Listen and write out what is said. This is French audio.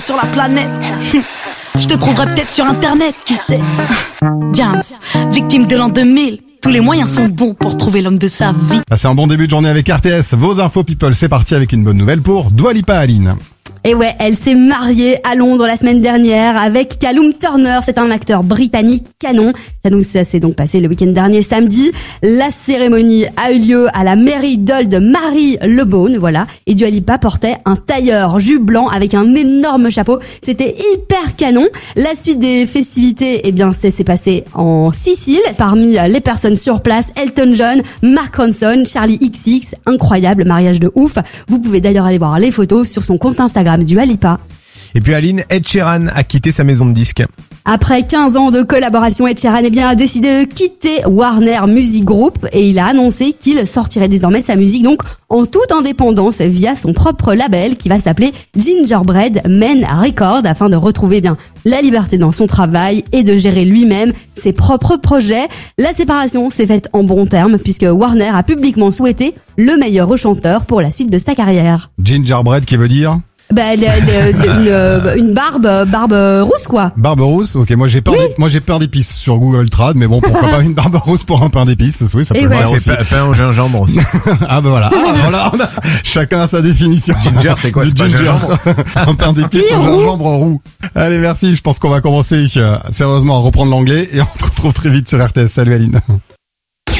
sur la planète. Je te trouverai peut-être sur internet, qui sait. Jams, victime de l'an 2000. Tous les moyens sont bons pour trouver l'homme de sa vie. C'est un bon début de journée avec RTS. Vos infos people, c'est parti avec une bonne nouvelle pour Dua Lipa, Aline. Et ouais, elle s'est mariée à Londres la semaine dernière avec Callum Turner. C'est un acteur britannique canon. Ça s'est donc passé le week-end dernier, samedi. La cérémonie a eu lieu à la mairie d'Old Marylebone, voilà. Et Dua Lipa portait un tailleur jus blanc avec un énorme chapeau. C'était hyper canon. La suite des festivités, eh bien, s'est passé en Sicile. Parmi les personnes sur place, Elton John, Mark Ronson, Charlie XX. Incroyable mariage de ouf. Vous pouvez d'ailleurs aller voir les photos sur son compte Instagram Dua Lipa. Et puis Aline, Ed Sheeran a quitté sa maison de disques. Après 15 ans de collaboration, Ed Sheeran a décidé de quitter Warner Music Group et il a annoncé qu'il sortirait désormais sa musique donc en toute indépendance via son propre label qui va s'appeler Gingerbread Men Records afin de retrouver la liberté dans son travail et de gérer lui-même ses propres projets. La séparation s'est faite en bons termes puisque Warner a publiquement souhaité le meilleur au chanteur pour la suite de sa carrière. Gingerbread qui veut dire une barbe rousse quoi. Barbe rousse, ok. Moi j'ai peur d'épices sur Google Trad, mais bon, pourquoi pas une barbe rousse pour un pain d'épices, oui, ça peut le faire aussi. C'est pain au gingembre aussi. Ah ben voilà. Chacun a sa définition. Ginger, c'est quoi? C'est pas gingembre. Un pain d'épices au gingembre roux. Allez, merci. Je pense qu'on va commencer sérieusement à reprendre l'anglais et on se retrouve très vite sur RTS. Salut Aline.